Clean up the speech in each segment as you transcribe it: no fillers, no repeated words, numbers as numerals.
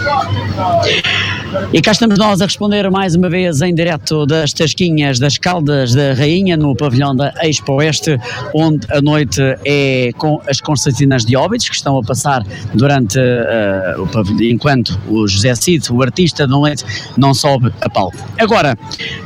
E cá estamos nós a responder mais uma vez em direto das Tasquinhas das Caldas da Rainha, no pavilhão da Expo Oeste, onde a noite é com as concertinas de Óbidos, que estão a passar durante enquanto o José Cid, o artista da noite, não sobe a palco. Agora,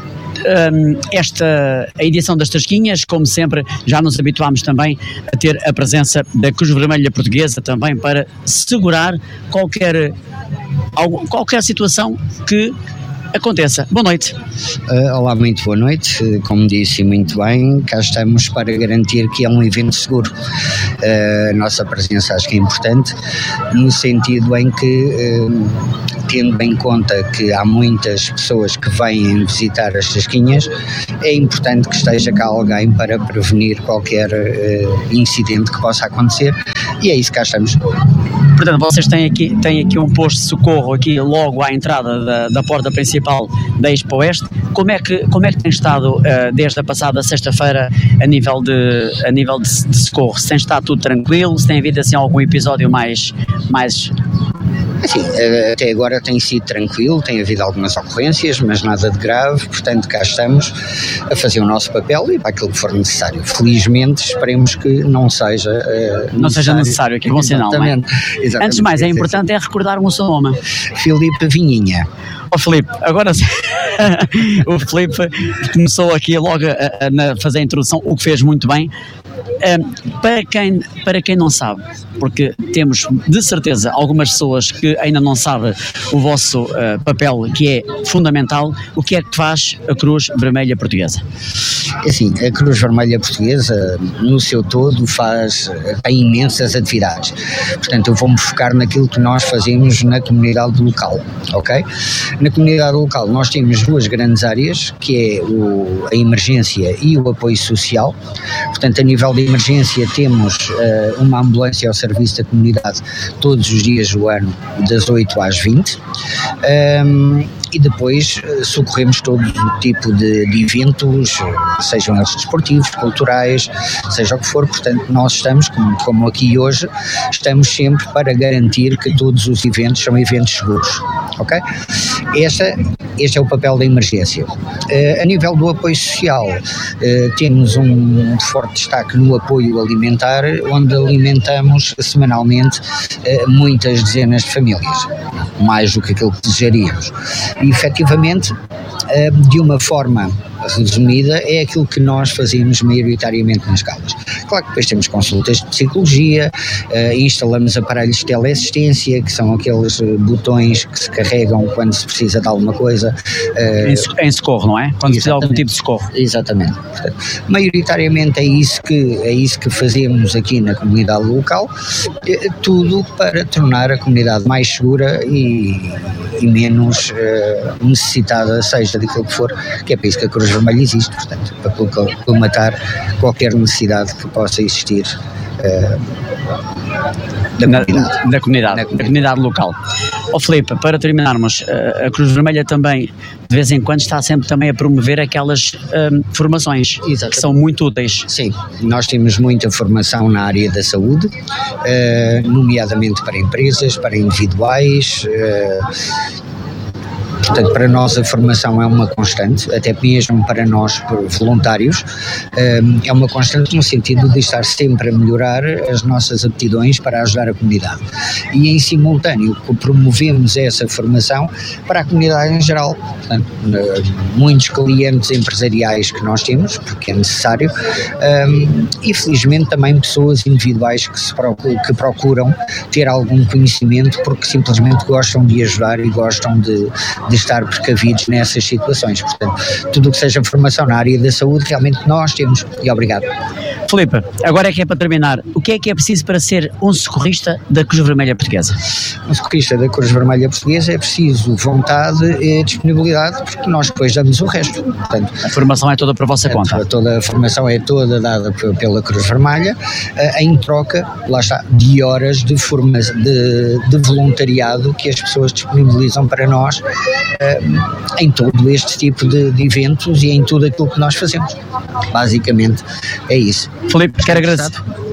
a edição das Tasquinhas, como sempre, já nos habituámos também a ter a presença da Cruz Vermelha Portuguesa também para segurar qualquer situação que aconteça. Boa noite. Olá, muito boa noite. Como disse muito bem, cá estamos para garantir que é um evento seguro. A nossa presença acho que é importante, no sentido em que, tendo em conta que há muitas pessoas que vêm visitar as Tasquinhas, é importante que esteja cá alguém para prevenir qualquer incidente que possa acontecer, e é isso que cá estamos. Portanto, vocês têm aqui um posto de socorro aqui logo à entrada da porta principal da Expo Oeste. Como é que tem estado desde a passada sexta-feira a nível de socorro? Se tem estado tudo tranquilo? Se tem havido assim algum episódio mais... Sim, até agora tem sido tranquilo, tem havido algumas ocorrências, mas nada de grave, portanto cá estamos a fazer o nosso papel e para aquilo que for necessário. Felizmente esperemos que não seja necessário, que é bom sinal, não é? Exatamente. Antes de mais, é importante recordarmos o seu nome. Filipe Vinhinha. Filipe, agora o Filipe começou aqui logo a fazer a introdução, o que fez muito bem. Para quem não sabe, porque temos de certeza algumas pessoas que ainda não sabem o vosso papel, que é fundamental, o que é que faz a Cruz Vermelha Portuguesa? Assim, a Cruz Vermelha Portuguesa, no seu todo, tem imensas atividades. Portanto, eu vou-me focar naquilo que nós fazemos na comunidade local, ok? Na comunidade local nós temos duas grandes áreas, que é a emergência e o apoio social. Portanto, a nível de emergência temos uma ambulância ao serviço da comunidade todos os dias do ano, das 8 às 20. E depois socorremos todo o tipo de eventos, sejam eles desportivos, culturais, seja o que for. Portanto, nós estamos, como aqui hoje, estamos sempre para garantir que todos os eventos são eventos seguros, ok? Este é o papel da emergência. A nível do apoio social, temos um forte destaque no apoio alimentar, onde alimentamos semanalmente muitas dezenas de famílias, mais do que aquilo que desejaríamos. E, efetivamente, de uma forma resumida, é aquilo que nós fazemos maioritariamente nas Caldas. Claro que depois temos consultas de psicologia, instalamos aparelhos de teleassistência, que são aqueles botões que se carregam quando se precisa de alguma coisa. Em socorro, não é? Quando se precisa de algum tipo de socorro. Exatamente. Portanto, maioritariamente é isso que fazemos aqui na comunidade local, tudo para tornar a comunidade mais segura e menos necessitada, seja daquilo que for, que é para isso que a Cruz Vermelha existe, portanto, para colmatar qualquer necessidade que possa existir na comunidade local. Filipe, para terminarmos, a Cruz Vermelha também, de vez em quando, está sempre também a promover aquelas formações. Exatamente. Que são muito úteis. Sim, nós temos muita formação na área da saúde, nomeadamente para empresas, para individuais. Portanto, para nós a formação é uma constante, até mesmo para nós voluntários, é uma constante no sentido de estar sempre a melhorar as nossas aptidões para ajudar a comunidade. E em simultâneo promovemos essa formação para a comunidade em geral. Portanto, muitos clientes empresariais que nós temos, porque é necessário, e felizmente também pessoas individuais que procuram ter algum conhecimento porque simplesmente gostam de ajudar e gostam de estar precavidos nessas situações. Portanto, tudo o que seja formação na área da saúde, realmente nós temos. E obrigado. Filipe, agora é que é para terminar. O que é preciso para ser um socorrista da Cruz Vermelha Portuguesa? Um socorrista da Cruz Vermelha Portuguesa é preciso vontade e disponibilidade, porque nós depois damos o resto. Portanto, a formação é toda para a vossa conta? Toda a formação é toda dada pela Cruz Vermelha, em troca, lá está, de horas de voluntariado que as pessoas disponibilizam para nós em todo este tipo de eventos e em tudo aquilo que nós fazemos. Basicamente é isso. Filipe, quero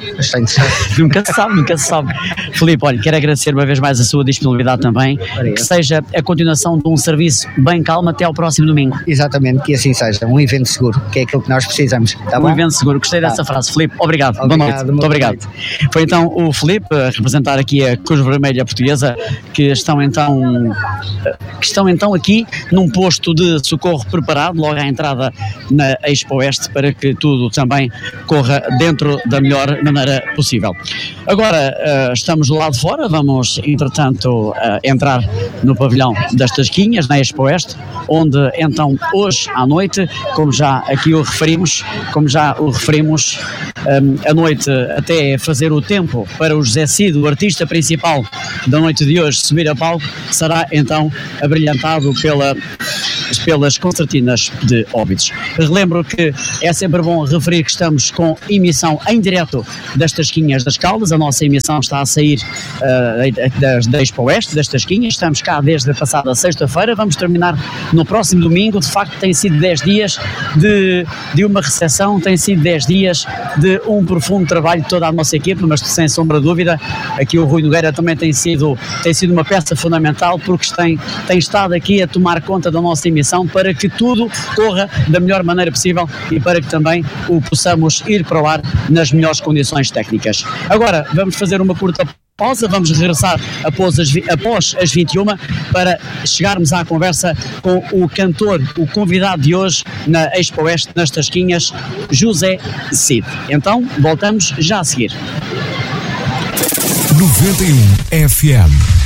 Está interessante. Nunca se sabe. Filipe, olha, quero agradecer uma vez mais a sua disponibilidade também, que seja a continuação de um serviço bem calmo até ao próximo domingo. Exatamente, que assim seja, um evento seguro, que é aquilo que nós precisamos. Tá bom? Evento seguro, gostei dessa frase. Filipe, obrigado. Boa noite. Muito obrigado. Foi então o Filipe a representar aqui a Cruz Vermelha Portuguesa, que estão então aqui num posto de socorro preparado logo à entrada na Expo Oeste, para que tudo também corra dentro da melhor maneira possível. Agora estamos do lado de fora, vamos entretanto entrar no pavilhão das Tasquinhas, na Expo Oeste, onde então hoje à noite, como já o referimos, a noite até fazer o tempo para o José Cid, o artista principal da noite de hoje, subir a palco, será então abrilhantado pelas concertinas de Óbidos. Relembro que é sempre bom referir que estamos com emissão em direto das Tasquinhas das Caldas. A nossa emissão está a sair da Expo Oeste, das Tasquinhas. Estamos cá desde a passada sexta-feira, vamos terminar no próximo domingo. De facto tem sido 10 dias de uma recepção, tem sido 10 dias de um profundo trabalho de toda a nossa equipe, mas sem sombra de dúvida, aqui o Rui Nogueira também tem sido uma peça fundamental, porque tem estado aqui a tomar conta da nossa emissão para que tudo corra da melhor maneira possível e para que também o possamos ir para o ar nas melhores condições técnicas. Agora vamos fazer uma curta pausa, vamos regressar após as 21 para chegarmos à conversa com o cantor, o convidado de hoje na Expo Oeste, nas Tasquinhas, José Cid. Então voltamos já a seguir. 91 FM.